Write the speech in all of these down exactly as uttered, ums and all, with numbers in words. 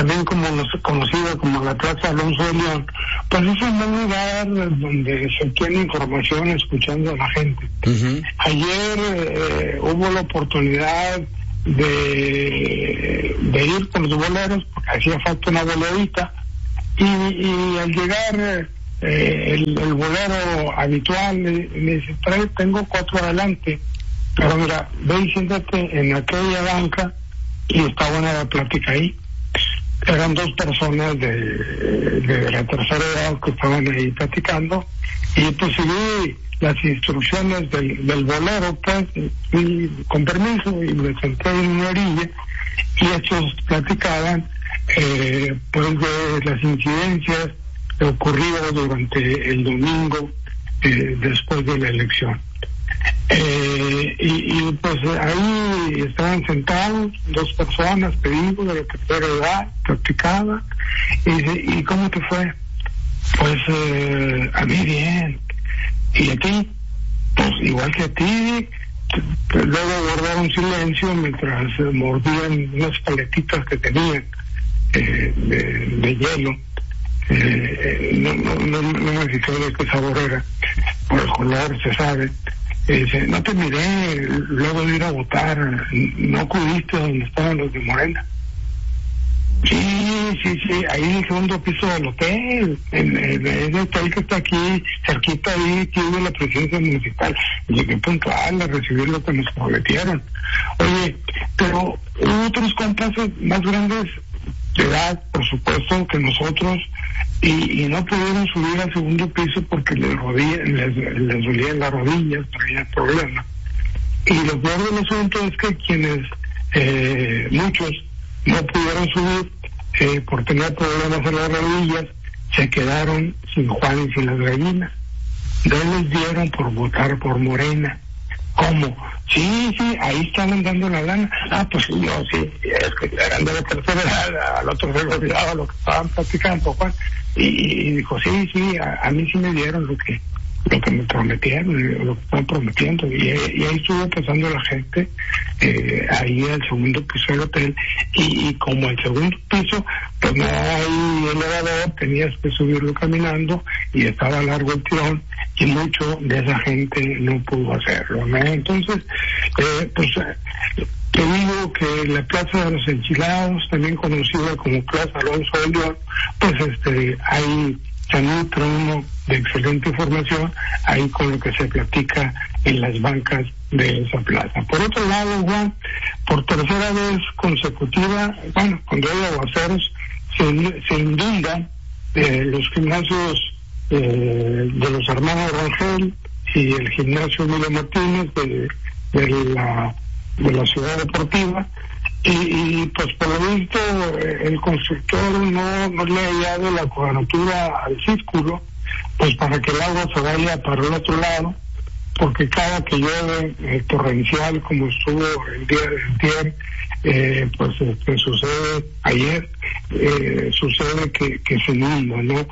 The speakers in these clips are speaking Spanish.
también como conocida como la Plaza Alonso de León, pues es un buen lugar donde se obtiene información escuchando a la gente. Uh-huh. Ayer eh, hubo la oportunidad de, de ir con los boleros, porque hacía falta una bolerita, y, y al llegar eh, el, el bolero habitual me, me dice, trae, tengo cuatro adelante, pero mira, ve y siéntate en aquella banca y está buena la plática ahí. Eran dos personas de, de la tercera edad que estaban ahí platicando, y pues seguí las instrucciones del, del bolero, pues, y con permiso, y me senté en una orilla, y ellos platicaban eh, pues de las incidencias ocurridas durante el domingo eh, después de la elección. Eh, y, y pues ahí estaban sentados dos personas, te digo, de la tercera edad, platicaba, y dice, ¿y cómo te fue? Pues eh, a mí bien. ¿Y a ti? Pues igual que a ti. Luego guardaron silencio mientras eh, mordían unas paletitas que tenían eh, de, de hielo. Eh, no, no, no, no me fijé de qué sabor era, por el color se sabe. Eh, dice, no te miré luego de ir a votar, no acudiste donde estaban los de Morena. Sí, sí, sí, ahí en el segundo piso del hotel, en, en, en el hotel que está aquí, cerquita ahí, tiene la presidencia municipal. Llegué puntual a recibir lo que nos prometieron. Oye, pero hubo otros compas más grandes de edad, por supuesto, que nosotros, y, y no pudieron subir al segundo piso porque les, rodilla, les, les dolían las rodillas, traían problemas. Y lo peor del asunto es que quienes, eh, muchos, no pudieron subir eh, por tener problemas en las rodillas, se quedaron sin Juan y sin las gallinas. No les dieron por votar por Morena. ¿Cómo? Sí, sí, ahí estaban dando la lana. Ah, pues sí, yo sí, es que eran de la tercera edad, al otro se le olvidaba lo que estaban platicando, Juan. Y, y dijo, sí, sí, a, a mí sí me dieron lo que lo que me prometieron, lo que estaban prometiendo. Y, y ahí estuvo pasando la gente, eh, ahí al segundo piso del hotel. Y, y como el segundo piso, pues no hay elevador, tenías que subirlo caminando, y estaba largo el tirón, y mucho de esa gente no pudo hacerlo, ¿no? Entonces, eh, pues te digo que la Plaza de los Enchilados, también conocida como Plaza Alonso de León, pues este, ahí se nutre uno de excelente información ahí con lo que se platica en las bancas de esa plaza. Por otro lado, Juan, por tercera vez consecutiva, bueno, cuando hay aguaceros, se, se inundan eh, los gimnasios eh, de los hermanos Rangel y el gimnasio Emilio Martínez de, de, la, de la ciudad deportiva. Y, y pues por lo visto el constructor no, no le ha dado la cuadratura al círculo, pues para que el agua se vaya para el otro lado, porque cada que llueve eh, torrencial, como estuvo el día de eh, pues este, sucede ayer, eh, sucede que, que se inunda, ¿no?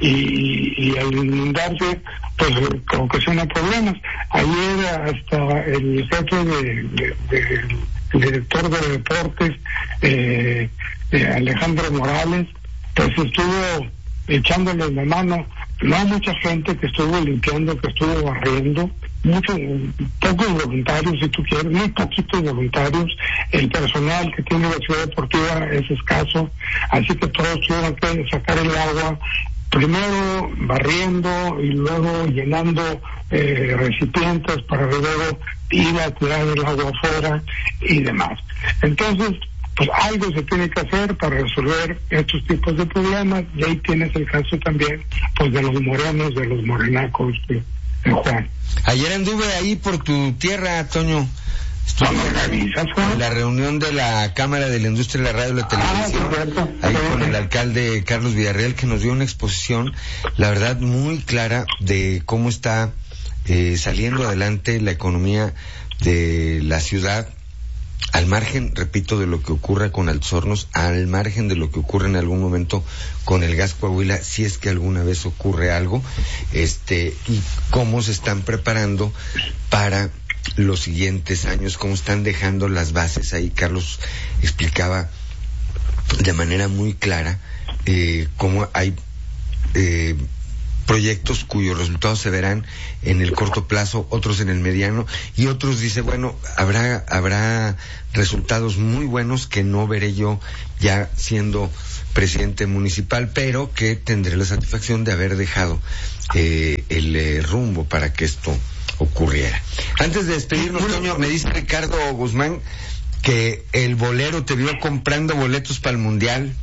Y, y al inundarse, pues como que son problemas. Ayer hasta el jefe de, de, de el director de deportes, eh, eh, Alejandro Morales, pues estuvo echándoles la mano, no a mucha gente que estuvo limpiando, que estuvo barriendo, muchos, pocos voluntarios, si tú quieres, muy poquitos voluntarios, el personal que tiene la ciudad deportiva es escaso, así que todos tuvieron que sacar el agua, primero barriendo y luego llenando eh, recipientes para luego ir a tirar el agua afuera y demás. Entonces, pues algo se tiene que hacer para resolver estos tipos de problemas, y ahí tienes el caso también pues de los morenos, de los morenacos de, de Juan. Ayer anduve ahí por tu tierra, Toño. Estuve en la reunión de la Cámara de la Industria de la Radio y la Televisión, ah, ahí con el alcalde Carlos Villarreal, que nos dio una exposición, la verdad, muy clara de cómo está eh, saliendo adelante la economía de la ciudad, al margen, repito, de lo que ocurra con Altos Hornos, al margen de lo que ocurre en algún momento con el gas Coahuila, si es que alguna vez ocurre algo, este, y cómo se están preparando para los siguientes años, cómo están dejando las bases ahí. Carlos explicaba de manera muy clara eh, cómo hay eh, proyectos cuyos resultados se verán en el corto plazo, otros en el mediano, y otros dice, bueno, habrá habrá resultados muy buenos que no veré yo ya siendo presidente municipal, pero que tendré la satisfacción de haber dejado eh, el eh, rumbo para que esto ocurriera. Antes de despedirnos, Toño, me dice Ricardo Guzmán que el bolero te vio comprando boletos para el Mundial.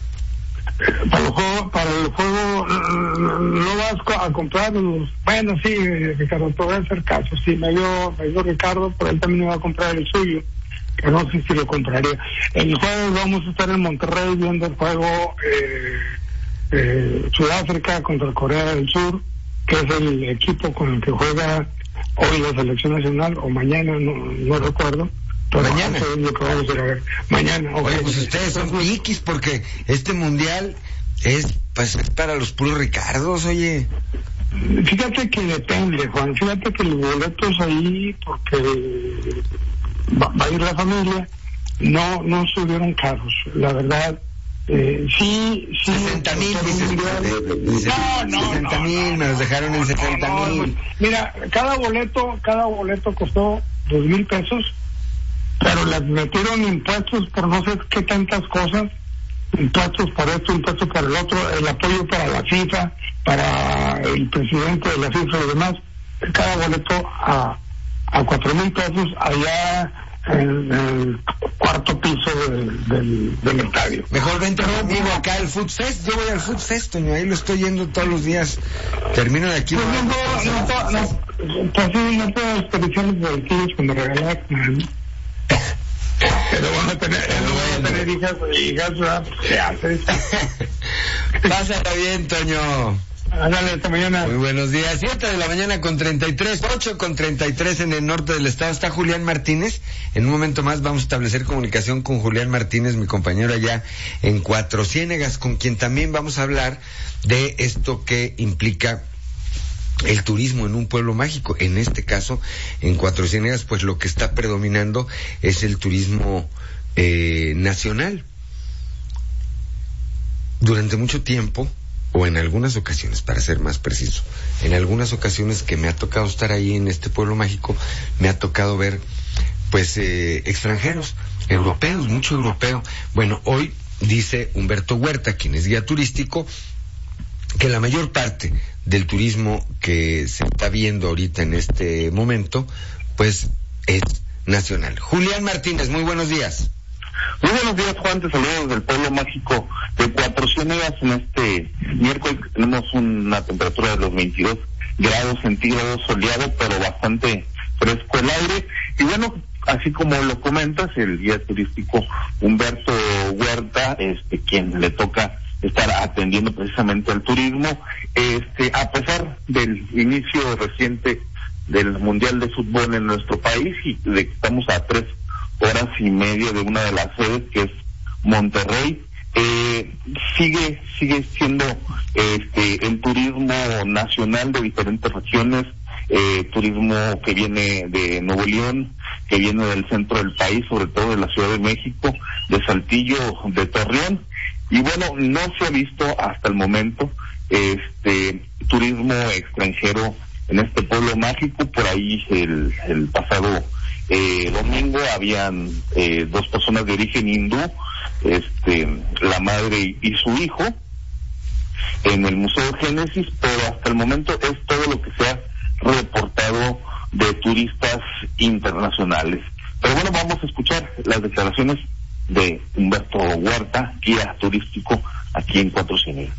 Para el juego, para el juego no vas a comprar los... Bueno, sí, Ricardo, te voy a hacer caso. Sí, me dio, me dio Ricardo, pero él también iba a comprar el suyo, que no sé si lo compraría. El jueves vamos a estar en Monterrey viendo el juego eh, eh, Sudáfrica contra Corea del Sur, que es el equipo con el que juega hoy la selección nacional, o mañana, no, no recuerdo. Pero mañana. Es lo que vamos a ir a ver. Mañana. Oye, okay. Pues ustedes son piquis porque este mundial es, pues, es para los puros Ricardos, oye. Fíjate que depende, Juan. Fíjate que los boletos ahí, porque va, va a ir la familia, no no subieron caros. La verdad, eh, sí, sí. sesenta mil, no, no, sesenta mil, me los dejaron en setenta mil. Mira, cada boleto, cada boleto costó dos mil pesos. Pero les metieron impuestos por no sé qué tantas cosas, impuestos por esto, impuestos para el otro, el apoyo para la FIFA, para el presidente de la FIFA y demás, cada boleto a a cuatro mil pesos allá en el cuarto piso del, del, del estadio. Mejor vente conmigo acá al Food Fest. Yo voy al Food Fest, Toño, ahí lo estoy yendo todos los días. Termino de aquí. Pues no, no, no, no, pues sí, no puedo desperdiciar los bolsillos que me regalaron. Pero van a tener, no van a tener hijas, hijas, se hace. Pásala bien, Toño. Ándale, hasta mañana. Muy buenos días. Siete de la mañana con treinta y tres, ocho con treinta y tres en el norte del estado. Está Julián Martínez. En un momento más vamos a establecer comunicación con Julián Martínez, mi compañero allá en Cuatro Ciénegas, con quien también vamos a hablar de esto que implica el turismo en un pueblo mágico. En este caso, en Cuatro Ciénegas, pues lo que está predominando es el turismo eh, nacional. Durante mucho tiempo, o en algunas ocasiones, para ser más preciso, en algunas ocasiones que me ha tocado estar ahí en este pueblo mágico, me ha tocado ver, pues, eh, extranjeros, europeos, mucho europeo. Bueno, hoy dice Humberto Huerta, quien es guía turístico, que la mayor parte del turismo que se está viendo ahorita en este momento, pues es nacional. Julián Martínez, muy buenos días. Muy buenos días, Juan, te saludo desde el pueblo mágico de Cuatro Ciénegas. En este miércoles tenemos una temperatura de los veintidós grados centígrados, soleado, pero bastante fresco el aire. Y bueno, así como lo comentas, el guía turístico Humberto Huerta, este, quien le toca estar atendiendo precisamente al turismo, este, a pesar del inicio reciente del Mundial de Fútbol en nuestro país y de que estamos a tres horas y media de una de las sedes, que es Monterrey, eh, sigue sigue siendo este el turismo nacional de diferentes regiones, eh, turismo que viene de Nuevo León, que viene del centro del país, sobre todo de la Ciudad de México, de Saltillo, de Torreón. Y bueno, no se ha visto hasta el momento este turismo extranjero en este pueblo mágico. Por ahí el, el pasado eh, domingo habían eh, dos personas de origen hindú, este la madre y, y su hijo, en el Museo Génesis, pero hasta el momento es todo lo que se ha reportado de turistas internacionales. Pero bueno, vamos a escuchar las declaraciones de Humberto Huerta, guía turístico aquí en Cuatro Ciénegas.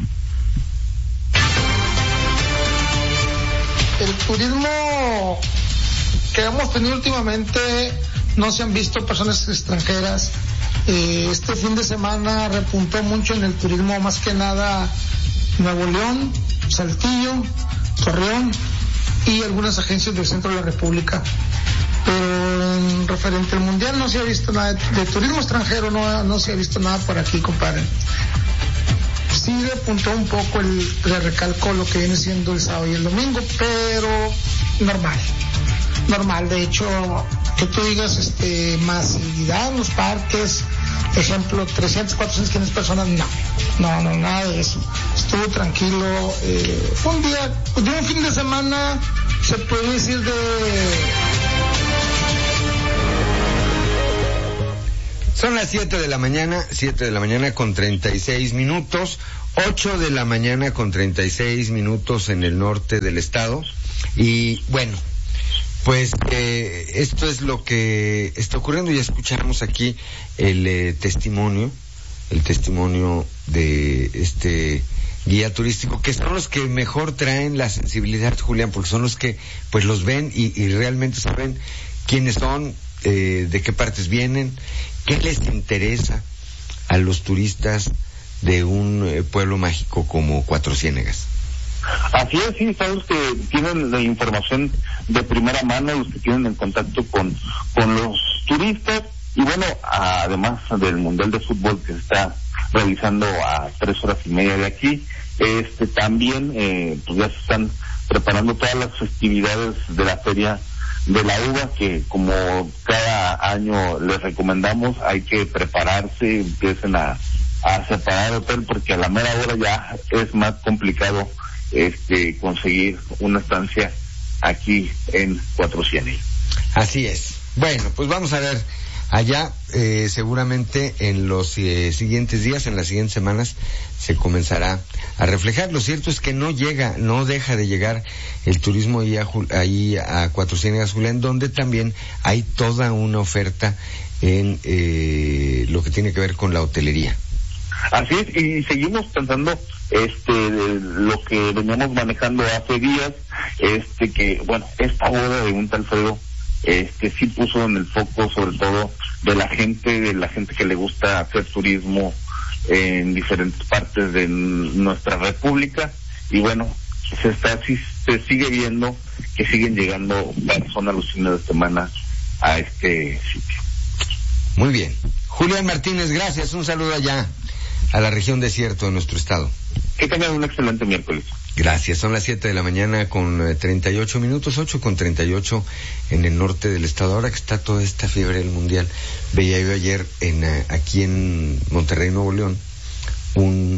El turismo que hemos tenido últimamente, no se han visto personas extranjeras. Eh, este fin de semana repuntó mucho en el turismo, más que nada Nuevo León, Saltillo, Torreón y algunas agencias del centro de la República. Pero en referente al mundial no se ha visto nada de, de turismo extranjero, no, no se ha visto nada por aquí, compadre. Sí repuntó un poco, el, le recalcó lo que viene siendo el sábado y el domingo, pero normal, normal. De hecho, que tú digas este masividad en los parques, ejemplo, trescientas, cuatrocientas, quinientas personas, no, no, no, nada de eso. Estuvo tranquilo, eh, fue un día, de un fin de semana, se puede decir de... Son las siete de la mañana, siete de la mañana con treinta y seis minutos, ocho de la mañana con treinta y seis minutos en el norte del estado. Y bueno, pues eh, esto es lo que está ocurriendo. Ya escuchamos aquí el eh, testimonio, el testimonio de este guía turístico, que son los que mejor traen la sensibilidad, Julián, porque son los que pues los ven y, y realmente saben quiénes son, eh, de qué partes vienen, qué les interesa a los turistas de un eh, pueblo mágico como Cuatro Ciénegas. Así es, sí, son los que tienen la información de primera mano, los que tienen el contacto con, con los turistas, y bueno, además del Mundial de Fútbol que se está realizando a tres horas y media de aquí, este también eh, pues ya se están preparando todas las festividades de la Feria de la Uva, que como cada año les recomendamos, hay que prepararse, empiecen a, a separar hotel, porque a la mera hora ya es más complicado este conseguir una estancia aquí en Cuatro Ciénegas. Así es. Bueno, pues vamos a ver allá, eh, seguramente en los eh, siguientes días, en las siguientes semanas, se comenzará a reflejar. Lo cierto es que no llega, no deja de llegar el turismo ahí a, ahí a Cuatro Ciénegas, Julián, donde también hay toda una oferta en eh, lo que tiene que ver con la hotelería. Así es, y seguimos pensando este lo que veníamos manejando hace días, este que bueno, esta boda de un tal Fredo este sí puso en el foco sobre todo de la gente, de la gente que le gusta hacer turismo en diferentes partes de nuestra república, y bueno, se está sí, se sigue viendo que siguen llegando personas los fines de semana a este sitio. Muy bien. Julián Martínez, gracias, un saludo allá a la región desierto de nuestro estado. Que tengan un excelente miércoles. Gracias, son las siete de la mañana con eh, treinta y ocho minutos, ocho con treinta y ocho en el norte del estado. Ahora que está toda esta fiebre del mundial, veía yo ayer en eh, aquí en Monterrey, Nuevo León, un,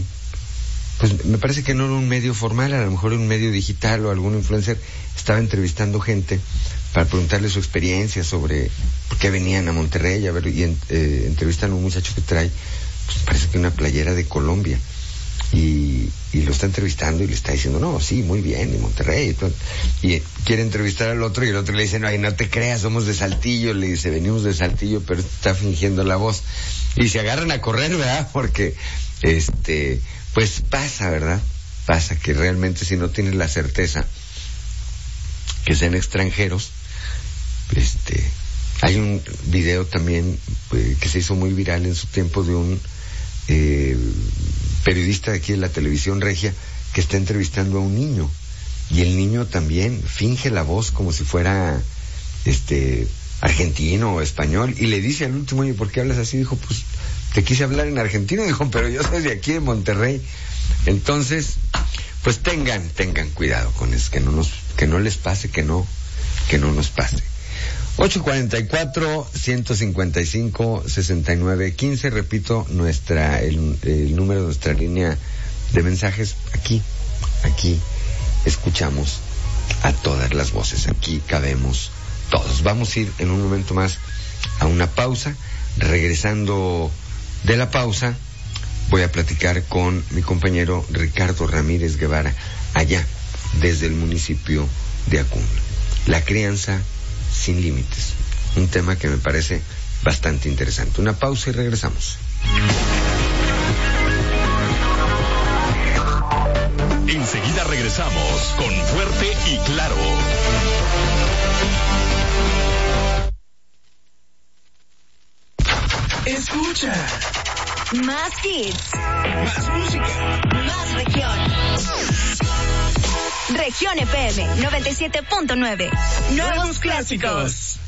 pues me parece que no era un medio formal, a lo mejor era un medio digital o algún influencer, estaba entrevistando gente para preguntarle su experiencia sobre por qué venían a Monterrey, a ver, y eh, entrevistan a un muchacho que trae, pues parece que una playera de Colombia. Y, y lo está entrevistando y le está diciendo, no, sí, muy bien, y Monterrey. Y, y quiere entrevistar al otro y el otro le dice, no, ay, no te creas, somos de Saltillo. Le dice, venimos de Saltillo, pero está fingiendo la voz. Y se agarran a correr, ¿verdad? Porque, este, pues pasa, ¿verdad? Pasa que realmente si no tienes la certeza que sean extranjeros, este, hay un video también pues, que se hizo muy viral en su tiempo de un eh, periodista de aquí de la televisión regia que está entrevistando a un niño, y el niño también finge la voz como si fuera este argentino o español, y le dice al último, oye, ¿por qué hablas así? Dijo, pues te quise hablar en argentino. Dijo, pero yo soy de aquí de Monterrey. Entonces, pues tengan, tengan cuidado con eso, que no nos, que no les pase, que no, que no nos pase. ocho cuarenta y cuatro, ciento cincuenta y cinco, sesenta y nueve quince, repito, nuestra, el, el número de nuestra línea de mensajes. Aquí, aquí escuchamos a todas las voces, aquí cabemos todos. Vamos a ir en un momento más a una pausa. Regresando de la pausa, voy a platicar con mi compañero Ricardo Ramírez Guevara, allá, desde el municipio de Acuña. La crianza sin límites, un tema que me parece bastante interesante. Una pausa y regresamos. Enseguida regresamos con Fuerte y Claro. Escucha. Más hits. Más música. Más región. Región F M noventa y siete punto nueve. Nuevos clásicos.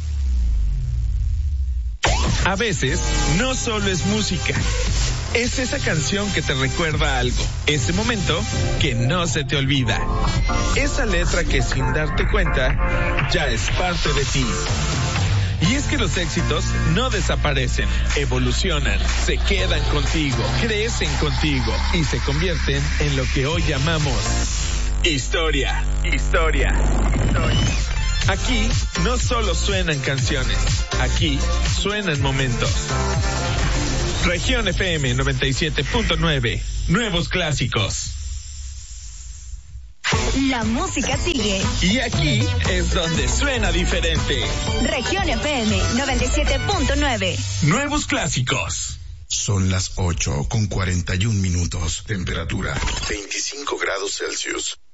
A veces, no solo es música. Es esa canción que te recuerda algo. Ese momento que no se te olvida. Esa letra que sin darte cuenta ya es parte de ti. Y es que los éxitos no desaparecen, evolucionan, se quedan contigo, crecen contigo y se convierten en lo que hoy llamamos historia, historia, historia. Aquí no solo suenan canciones, aquí suenan momentos. Región F M noventa y siete punto nueve, nuevos clásicos. La música sigue. Y aquí es donde suena diferente. Región F M noventa y siete punto nueve. Nuevos clásicos. Son las ocho con cuarenta y un minutos. Temperatura veinticinco grados Celsius.